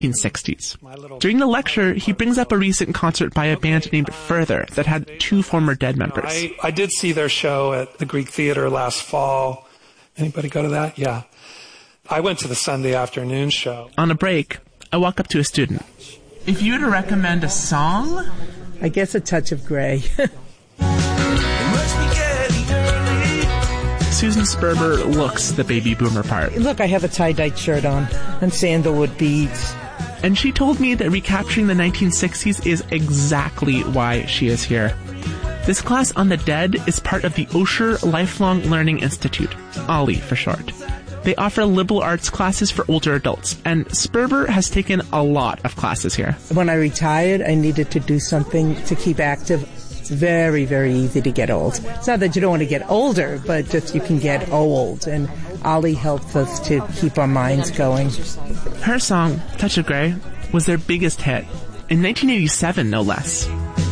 1960s. During the lecture, he brings up a recent concert by a band named Further that had 2 former Dead members. I did see their show at the Greek Theater last fall. Anybody go to that? Yeah. I went to the Sunday afternoon show. On a break, I walk up to a student. If you were to recommend a song? I guess A Touch of Grey. Susan Sperber looks the baby boomer part. Look, I have a tie-dye shirt on and sandalwood beads. And she told me that recapturing the 1960s is exactly why she is here. This class on the Dead is part of the Osher Lifelong Learning Institute, OLLI for short. They offer liberal arts classes for older adults, and Sperber has taken a lot of classes here. When I retired, I needed to do something to keep active. It's very, very easy to get old. It's not that you don't want to get older, but just you can get old, and OLLI helps us to keep our minds going. Her song, Touch of Grey, was their biggest hit, in 1987 no less.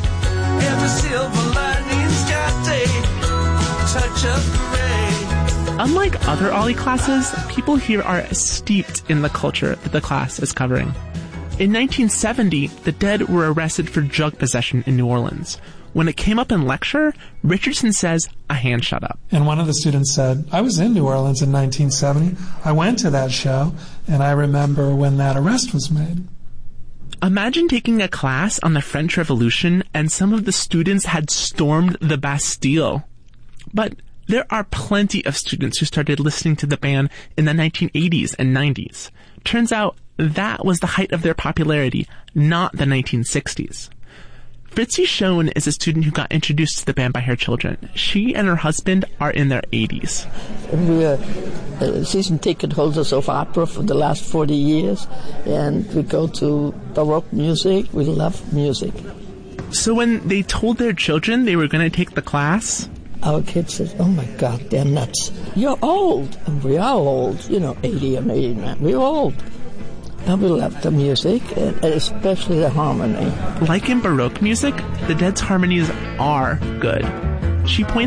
Every silver lining's got a touch of grey. Unlike other OLLI classes, people here are steeped in the culture that the class is covering. In 1970, the Dead were arrested for drug possession in New Orleans. When it came up in lecture, Richardson says a hand shot up. And one of the students said, I was in New Orleans in 1970. I went to that show, and I remember when that arrest was made. Imagine taking a class on the French Revolution and some of the students had stormed the Bastille. But there are plenty of students who started listening to the band in the 1980s and 90s. Turns out that was the height of their popularity, not the 1960s. Fritzi Schoen is a student who got introduced to the band by her children. She and her husband are in their 80s. We are season ticket holders of opera for the last 40 years, and we go to Baroque music. We love music. So when they told their children they were going to take the class, our kids said, oh my God, they're nuts. You're old. And we are old, 80 and 89. We're old. And we love the music, and especially the harmony. Like in Baroque music, the Dead's harmonies are good. She points